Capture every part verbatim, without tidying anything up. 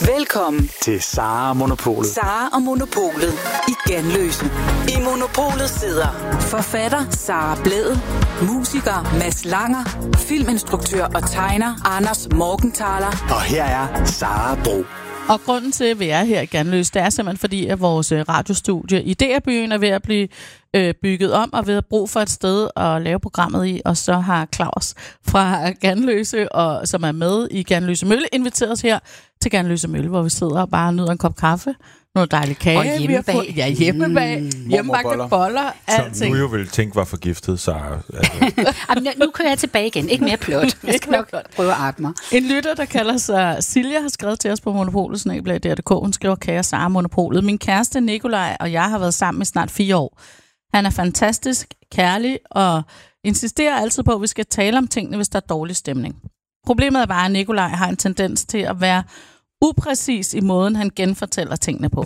Velkommen til Sara og Monopolet. Sara og Monopolet i Ganløse. I Monopolet sidder forfatter Sara Blædel, musiker Mads Langer, filminstruktør og tegner Anders Morgenthaler. Og her er Sara Bro. Og grunden til, at vi er her i Ganløse, det er simpelthen fordi, at vores radiostudie i D R-byen er ved at blive øh, bygget om, og ved at bruge for et sted at lave programmet i. Og så har Claus fra Ganløse, og, som er med i Ganløse Mølle, inviteret os her til Ganløse Mølle, hvor vi sidder og bare nyder en kop kaffe, noget dejlig kage. Og hjemmebag. Fået, ja, hjemmebag. Mm, hjemmebagte boller. Som nu jo ville tænke var forgiftet, så... Altså. Jamen, nu kører jeg tilbage igen. Ikke mere plot. Jeg skal nok prøve at arte mig. En lytter, der kalder sig Silja, har skrevet til os på Monopolet, snabel-a D R punktum d k. Hun skriver, kære Sara Monopolet. Min kæreste Nikolaj og jeg har været sammen i snart fire år. Han er fantastisk, kærlig og insisterer altid på, at vi skal tale om tingene, hvis der er dårlig stemning. Problemet er bare, at Nikolaj har en tendens til at være upræcis i måden, han genfortæller tingene på.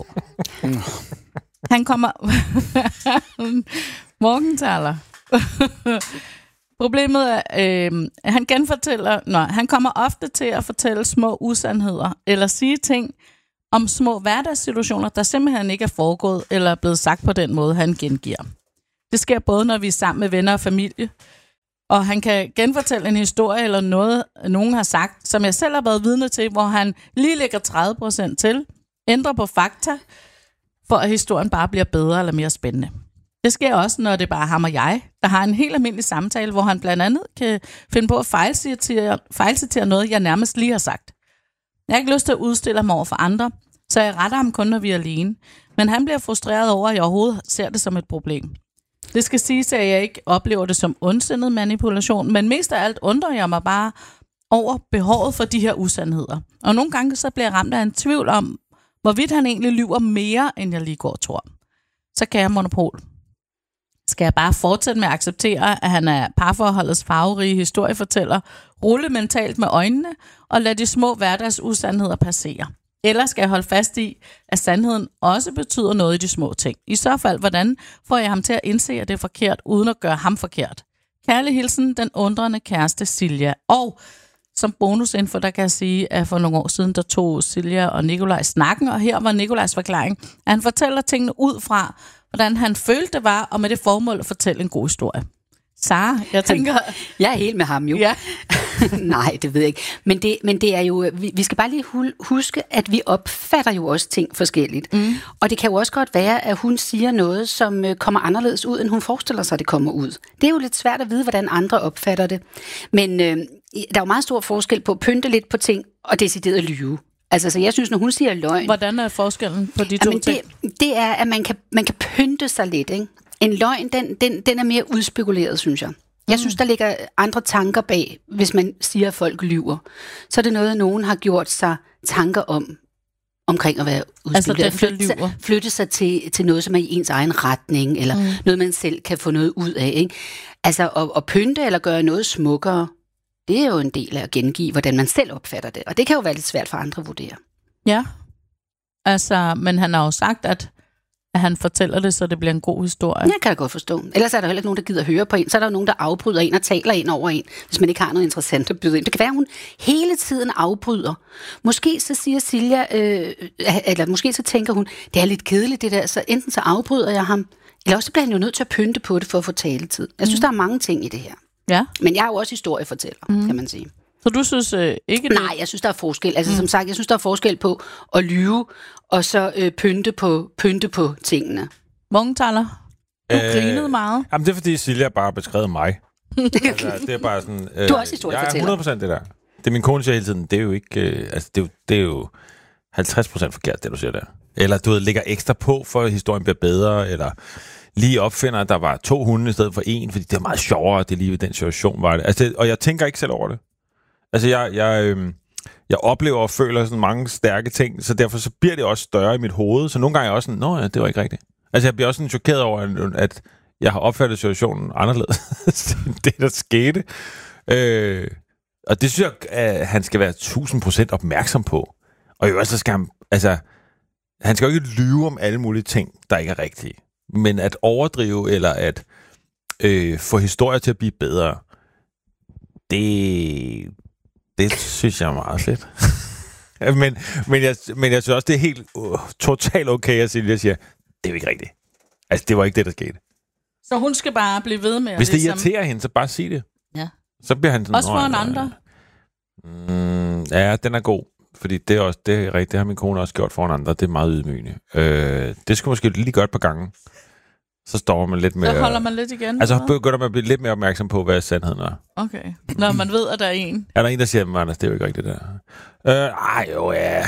Han kommer... Morgenthaler. Problemet er, øh, han genfortæller... Nå, han kommer ofte til at fortælle små usandheder, eller sige ting om små hverdagssituationer, der simpelthen ikke er foregået, eller er blevet sagt på den måde, han gengiver. Det sker både, når vi er sammen med venner og familie, og han kan genfortælle en historie eller noget, nogen har sagt, som jeg selv har været vidne til, hvor han lige lægger tredive procent til, ændrer på fakta, for at historien bare bliver bedre eller mere spændende. Det sker også, når det er bare ham og jeg, der har en helt almindelig samtale, hvor han blandt andet kan finde på at fejlcitere, fejlcitere noget, jeg nærmest lige har sagt. Jeg har ikke lyst til at udstille ham over for andre, så jeg retter ham kun, når vi er alene. Men han bliver frustreret over, at jeg overhovedet ser det som et problem. Det skal siges, at jeg ikke oplever det som ondsindet manipulation, men mest af alt undrer jeg mig bare over behovet for de her usandheder. Og nogle gange så bliver jeg ramt af en tvivl om, hvorvidt han egentlig lyver mere, end jeg lige går og tror. Så kan jeg monopol. Skal jeg bare fortsætte med at acceptere, at han er parforholdets farverige historiefortæller, rulle mentalt med øjnene og lade de små hverdagsusandheder passere? Eller skal jeg holde fast i, at sandheden også betyder noget i de små ting? I så fald, hvordan får jeg ham til at indse, at det er forkert, uden at gøre ham forkert? Kærlig hilsen, den undrende kæreste Silja. Og som bonusinfo, der kan jeg sige, at for nogle år siden, der tog Silja og Nikolaj snakken, og her var Nikolajs forklaring, at han fortæller tingene ud fra, hvordan han følte det var, og med det formål at fortælle en god historie. Sara, jeg tænker... Jeg er helt med ham jo. Ja. Nej, det ved jeg ikke. Men det, men det er jo... Vi, vi skal bare lige huske, at vi opfatter jo også ting forskelligt. Mm. Og det kan jo også godt være, at hun siger noget, som kommer anderledes ud, end hun forestiller sig, det kommer ud. Det er jo lidt svært at vide, hvordan andre opfatter det. Men øh, der er jo meget stor forskel på at pynte lidt på ting, og decideret lyve. Altså, så jeg synes, når hun siger løgn... Hvordan er forskellen på de to jamen, ting? Det, det er, at man kan, man kan pynte sig lidt, ikke? En løgn, den, den, den er mere udspekuleret, synes jeg. Jeg synes, der ligger andre tanker bag, hvis man siger, at folk lyver. Så er det noget, nogen har gjort sig tanker om, omkring at være udspekuleret. Altså flytte, sig, flytte sig til, til noget, som er i ens egen retning, eller mm. noget, man selv kan få noget ud af. Ikke? Altså, at, at pynte eller gøre noget smukkere, det er jo en del af at gengive, hvordan man selv opfatter det. Og det kan jo være lidt svært for andre at vurdere. Ja, altså, men han har jo sagt, at at han fortæller det, så det bliver en god historie. Jeg kan da godt forstå. Ellers er der heller ikke nogen, der gider høre på en. Så er der jo nogen, der afbryder en og taler ind over en, hvis man ikke har noget interessant at byde ind. Det kan være, at hun hele tiden afbryder. Måske så siger Silja, øh, eller måske så tænker hun, det er lidt kedeligt det der, så enten så afbryder jeg ham, eller også bliver han jo nødt til at pynte på det for at få taletid. Jeg synes, mm. der er mange ting i det her. Ja. Men jeg er jo også historiefortæller, mm. kan man sige. Så du synes øh, ikke det? Nej, jeg synes, der er forskel. Altså, mm. som sagt, jeg synes, der er forskel på at lyve, og så øh, pynte, på, pynte på tingene. Morgenthaler, du øh, grinede meget. Jamen, det er, fordi Silja bare har beskrevet mig. Altså, det er bare sådan... Øh, du er også historiefortæller. Jeg er hundrede procent det der. Det min kone siger hele tiden, det er jo ikke... Øh, altså, det er jo, det er jo halvtreds procent forkert, det du siger der. Eller du ved, lægger ekstra på, for at historien bliver bedre, eller lige opfinder, at der var to hunde i stedet for en, fordi det er meget sjovere, at det lige ved den situation var det. Altså, det, og jeg tænker ikke selv over det. Altså, jeg, jeg, øh, jeg oplever og føler sådan mange stærke ting, så derfor så bliver det også større i mit hoved. Så nogle gange er jeg også sådan, nå ja, det var ikke rigtigt. Altså, jeg bliver også sådan chokeret over, at jeg har opfattet situationen anderledes. det, der skete. Øh, og det synes jeg, at han skal være tusind procent opmærksom på. Og jo også skal han, altså, han skal jo ikke lyve om alle mulige ting, der ikke er rigtige. Men at overdrive, eller at øh, få historier til at blive bedre, det... Det synes jeg er meget fedt. men, men, jeg, men jeg synes også, det er helt uh, totalt okay, at Silja siger, det er jo ikke rigtigt. Altså, det var ikke det, der skete. Så hun skal bare blive ved med... Hvis det ligesom... irriterer hende, så bare sig det. Ja. Så bliver han sådan... Også foran andre. Mm, ja, den er god. Fordi det er også det er rigtigt. Det har min kone også gjort foran andre. Det er meget ydmygende. Øh, det skal måske lige gøre et par gange. Så står man lidt mere... Så holder man lidt igen? Altså begynder man at blive lidt mere opmærksom på, hvad sandheden er. Okay. Når man ved, at der er en. Er der en, der siger, Anders, det er jo ikke rigtigt der? Øh, ej, jo, ja.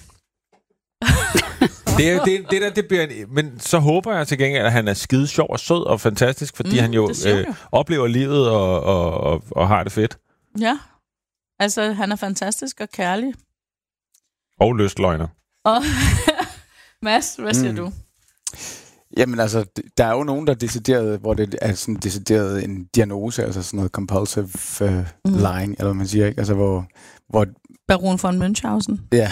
det, er, det, det der, det bliver en, men så håber jeg til gengæld, at han er skide sjov og sød og fantastisk, fordi mm, han jo øh, oplever livet og, og, og, og har det fedt. Ja. Altså, han er fantastisk og kærlig. Og lystløgner. Og Mads, hvad siger mm. du? Jamen altså, der er jo nogen, der er decideret, hvor det er sådan decideret en diagnose, altså sådan noget compulsive uh, mm. lying, eller hvad man siger, ikke? Altså hvor... hvor Baron von Münchhausen. Ja.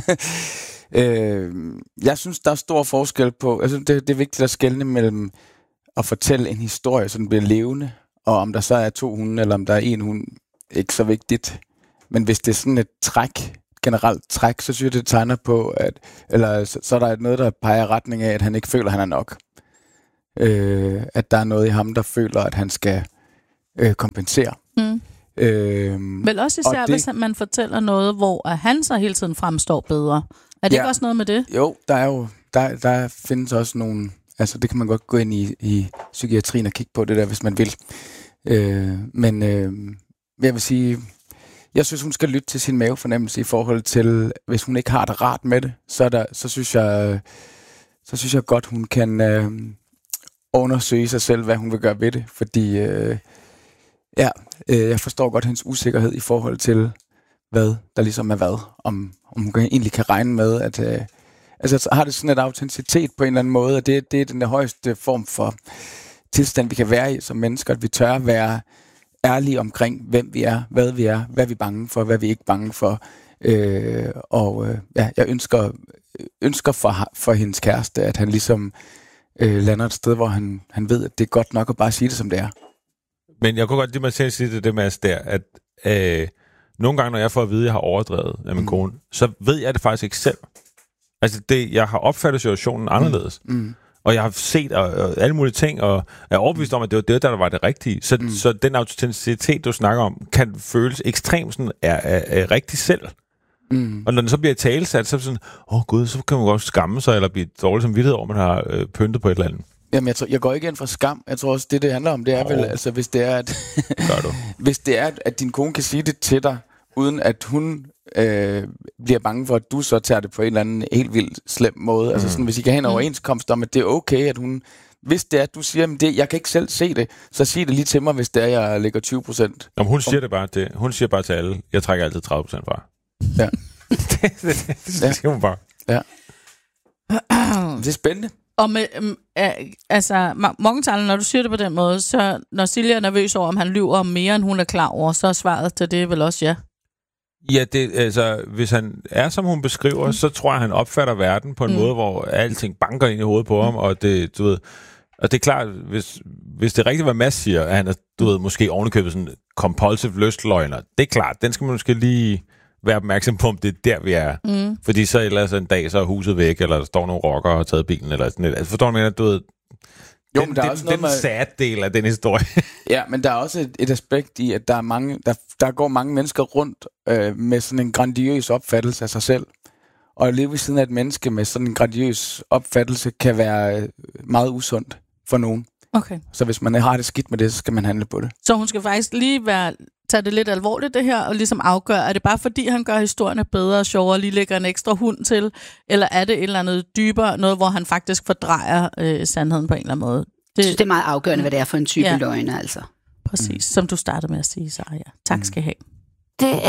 øh, jeg synes, der er stor forskel på... Altså, det, det er vigtigt at skelne mellem at fortælle en historie, så den bliver levende, og om der så er to hunde, eller om der er en hund, ikke så vigtigt. Men hvis det er sådan et træk, generelt træk, så synes jeg, det tegner på, at eller så, så er der noget, der peger i retning af, at han ikke føler, at han er nok. Øh, at der er noget i ham, der føler, at han skal øh, kompensere. Mm. Øh, Vel også især, det, hvis man fortæller noget, hvor han så hele tiden fremstår bedre. Er det ja, ikke også noget med det? Jo, der er jo der, der findes også nogle... Altså, det kan man godt gå ind i, i psykiatrien og kigge på det der, hvis man vil. Øh, men øh, jeg vil sige... Jeg synes, hun skal lytte til sin mavefornemmelse i forhold til, hvis hun ikke har det rart med det, så, der, så, synes, jeg, så synes jeg godt, hun kan øh, undersøge sig selv, hvad hun vil gøre ved det. Fordi øh, ja, øh, jeg forstår godt hendes usikkerhed i forhold til, hvad der ligesom er hvad. Om, om hun kan, egentlig kan regne med, at øh, altså, har det sådan et autenticitet på en eller anden måde, og det, det er den højeste form for tilstand, vi kan være i som mennesker, at vi tør være ærlige omkring, hvem vi er, hvad vi er, hvad vi er bange for, hvad vi ikke er bange for. Øh, og øh, ja, jeg ønsker, ønsker for, for hendes kæreste, at han ligesom øh, lander et sted, hvor han, han ved, at det er godt nok at bare sige det, som det er. Men jeg kunne godt lide mig selv sige det, det Mads, der, at øh, nogle gange, når jeg får at vide, at jeg har overdrevet af min mm. kone, så ved jeg det faktisk ikke selv. Altså, det, jeg har opfattet situationen anderledes. Mm. Mm. Og jeg har set og, og alle mulige ting, og er overbevist om, at det var det, der var det rigtige. Så, mm. så den autenticitet, du snakker om, kan føles ekstremt sådan, er, er, er rigtig selv. Mm. Og når den så bliver talesat, så er det sådan, åh oh, gud, så kan man godt skamme sig, eller blive dårlig samvittighed over, man har øh, pyntet på et eller andet. Jamen, jeg, tror, jeg går ikke ind for skam. Jeg tror også, det, det handler om, det er oh. vel, altså hvis det er, at, hvis det er, at din kone kan sige det til dig, uden at hun øh, bliver bange for, at du så tager det på en eller anden helt vildt slem måde. Mm. Altså sådan, hvis I kan have en overenskomst om, at det er okay, at hun... Hvis det er, at du siger, at det, jeg kan ikke selv se det, så sig det lige til mig, hvis det er, jeg lægger tyve procent. Jamen, hun siger det bare til, hun siger bare til alle, jeg trækker altid tredive procent fra. Ja. det, det, det, det siger hun bare. Ja. Det er spændende. Og med, um, uh, altså, Morgenthaler, når du siger det på den måde, så når Silja er nervøs over, om han lyver om mere, end hun er klar over, så er svaret til det vel også ja? Ja, det, altså, hvis han er, som hun beskriver, mm. så tror jeg, han opfatter verden på en mm. måde, hvor alting banker ind i hovedet på ham, og det, du ved, og det er klart, hvis, hvis det er rigtigt, hvad Mads siger, at han er, du ved, måske ovenikøbet sådan compulsive lystløgner, det er klart, den skal man måske lige være opmærksom på, om det er der, vi er. Mm. Fordi så ellers en dag, så er huset væk, eller der står nogle rockere og har taget bilen, eller sådan noget. Altså, forstår du, at du ved, jo, den, men der er den, også noget den med... sad del af den historie. Ja, men der er også et, et aspekt i, at der er mange, der, der går mange mennesker rundt øh, med sådan en grandiøs opfattelse af sig selv. Og at leve ved siden af et menneske med sådan en grandiøs opfattelse kan være meget usundt for nogen. Okay. Så hvis man har det skidt med det, så skal man handle på det. Så hun skal faktisk lige være, tage det lidt alvorligt det her, og ligesom afgøre, er det bare fordi, han gør historierne bedre og sjovere, lige lægger en ekstra hund til, eller er det et eller andet dybere, noget, hvor han faktisk fordrejer øh, sandheden på en eller anden måde? Det, jeg synes, det er meget afgørende, hvad det er for en type ja. løgne, altså. Præcis, mm. som du startede med at sige, Sarah. Tak skal I have. Det